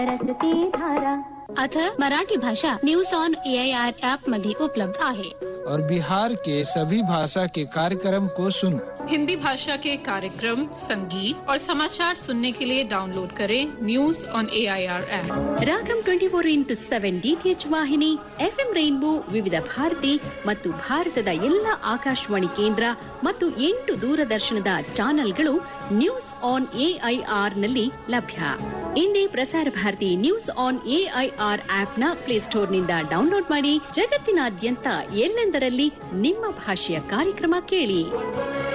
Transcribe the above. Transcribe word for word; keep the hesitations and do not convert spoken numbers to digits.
रसती धारा आता मराठी भाषा news on A I R app मध्ये उपलब्ध आहे और बिहार के सभी भाषा के कार्यक्रम को सुनो। हिंदी भाषा के कार्यक्रम, संगीत और समाचार सुनने के लिए डाउनलोड करें news on A I R app. Ragam twenty four into seven DTH ವಾಹಿನಿ, ಎಫ್ಎಂ ರೈನ್ಬೋ, ವಿವಿಧ ಭಾರತಿ ಮತ್ತು ಭಾರತದ ಎಲ್ಲ ಆಕಾಶವಾಣಿ ಕೇಂದ್ರ ಮತ್ತು ಎಂಟು ದೂರದರ್ಶನದ ಚಾನೆಲ್ಗಳು ನ್ಯೂಸ್ ಆನ್ ಎಐಆರ್ ನಲ್ಲಿ ಲಭ್ಯ. ಇಂದೇ Prasar Bharati news on AIR ಆಪ್ನ ಪ್ಲೇಸ್ಟೋರ್ನಿಂದ download ಮಾಡಿ ಜಗತ್ತಿನಾದ್ಯಂತ ಎಲ್ಲೆಂದರಲ್ಲಿ ನಿಮ್ಮ ಭಾಷೆಯ ಕಾರ್ಯಕ್ರಮ ಕೇಳಿ.